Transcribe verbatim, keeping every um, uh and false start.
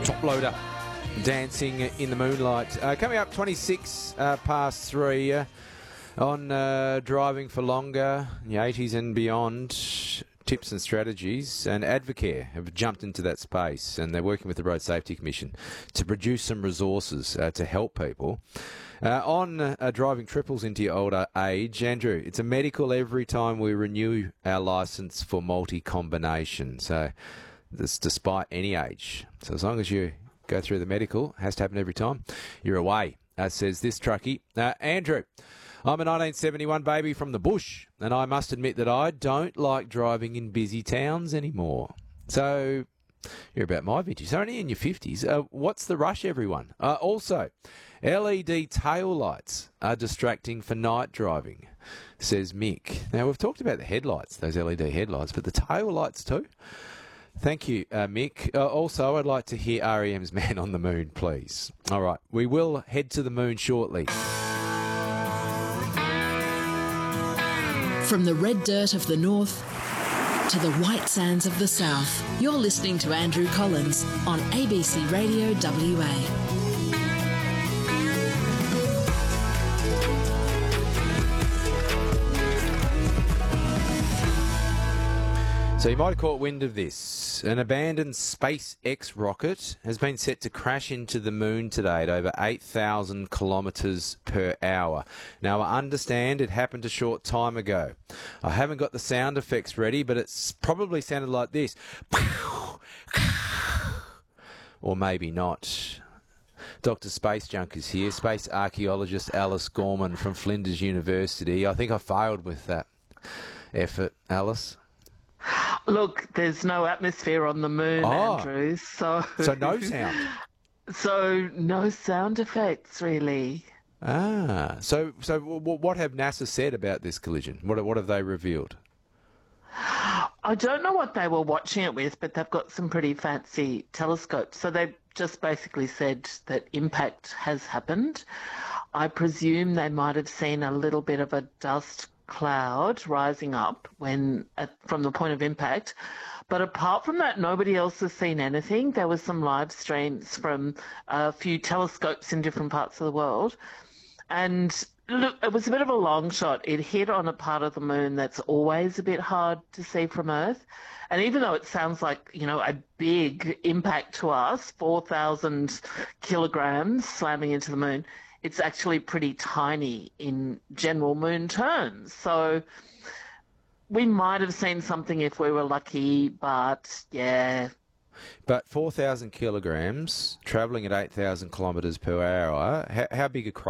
Top loader dancing in the moonlight. Uh, coming up twenty-six uh, past three uh, on uh, Driving for Longer, the eighties and beyond, tips and strategies. And Advocare have jumped into that space, and they're working with the Road Safety Commission to produce some resources uh, to help people. Uh, on uh, driving triples into your older age, Andrew, it's a medical every time we renew our licence for multi-combination. So this despite any age. So as long as you go through the medical, has to happen every time, you're away, uh, says this truckie. Uh, Andrew, I'm a nineteen seventy-one baby from the bush, and I must admit that I don't like driving in busy towns anymore. So you're about my vintage. So only in your fifties. Uh, what's the rush, everyone? Uh, also, L E D tail lights are distracting for night driving, says Mick. Now, we've talked about the headlights, those L E D headlights, but the tail lights too? Thank you, uh, Mick. Uh, also, I'd like to hear R E M's Man on the Moon, please. All right, we will head to the moon shortly. From the red dirt of the north to the white sands of the south, you're listening to Andrew Collins on A B C Radio W A. So you might have caught wind of this. An abandoned SpaceX rocket has been set to crash into the moon today at over eight thousand kilometres per hour. Now, I understand it happened a short time ago. I haven't got the sound effects ready, but it's probably sounded like this. Or maybe not. Doctor Space Junk is here, space archaeologist Alice Gorman from Flinders University. I think I failed with that effort, Alice. Look, there's no atmosphere on the moon, oh. Andrew, so... So no sound? So no sound effects, really. Ah, so so what have NASA said about this collision? What what have they revealed? I don't know what they were watching it with, but they've got some pretty fancy telescopes. So they just basically said that impact has happened. I presume they might have seen a little bit of a dust cloud rising up when at, from the point of impact, but apart from that, nobody else has seen anything. There was some live streams from a few telescopes in different parts of the world, and look, it was a bit of a long shot. It hit on a part of the moon that's always a bit hard to see from Earth, and even though it sounds like, you know, a big impact to us, four thousand kilograms slamming into the moon, it's actually pretty tiny in general moon terms. So we might have seen something if we were lucky, but yeah. But four thousand kilograms, travelling at eight thousand kilometres per hour, how, how big a crater